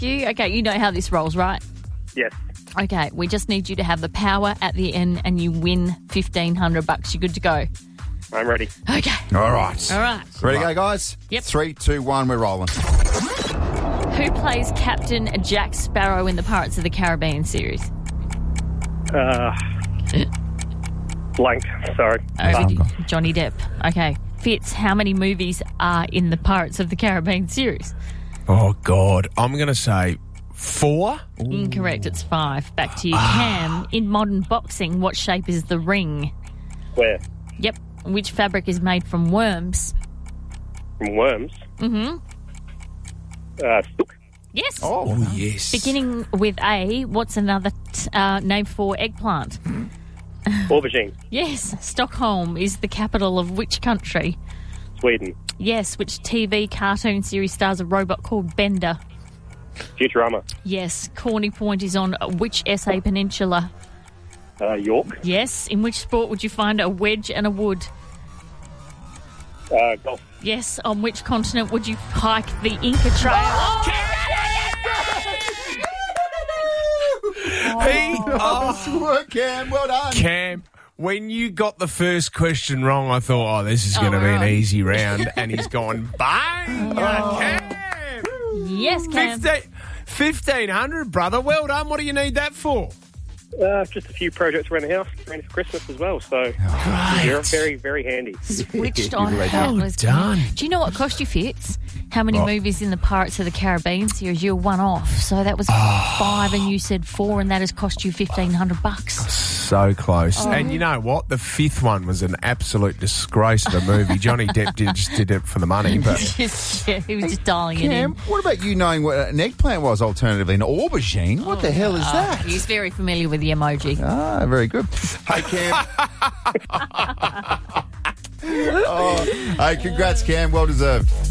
ask you? Okay, you know how this rolls, right? Yes. Okay, we just need you to have the power at the end and you win $1,500. You're good to go. I'm ready. Okay. All right. All right. Ready to go, guys? Yep. 3, 2, 1, we're rolling. Who plays Captain Jack Sparrow in the Pirates of the Caribbean series? Blank. Sorry. Johnny Depp. Okay. Fitz, how many movies are in the Pirates of the Caribbean series? Oh, God. I'm going to say 4. Incorrect. It's 5. Back to you, Cam. In modern boxing, what shape is the ring? Square. Yep. Which fabric is made from worms? From worms. Mm-hmm. Silk. Yes. Oh, yes. Beginning with A, what's another name for eggplant? Aubergine. Yes. Stockholm is the capital of which country? Sweden. Yes. Which TV cartoon series stars a robot called Bender? Futurama. Yes. Corny Point is on which SA peninsula? York. Yes. In which sport would you find a wedge and a wood? Golf. Yes. On which continent would you hike the Inca Trail? Nice work, Cam. Well done. Cam, when you got the first question wrong, I thought, this is going to be an easy round. And he's gone, bang! Cam! Yes, Cam. 1,500, brother. Well done. What do you need that for? Just a few projects around the house, ready for Christmas as well. So you're very, very handy. Switched on. Well done. Do you know what cost you, Fitz? How many movies in the Pirates of the Caribbean series? You're one off. So that was 5 and you said 4 and that has cost you $1,500. So close. And you know what? The 5th one was an absolute disgrace of a movie. Johnny Depp just did it for the money. But Yeah, he was just dialing it Cam, in. what about you knowing what an eggplant was alternatively? An aubergine? What the hell is that? He's very familiar with the emoji. Ah, very good. Hey, Cam. Hey, congrats, Cam. Well deserved.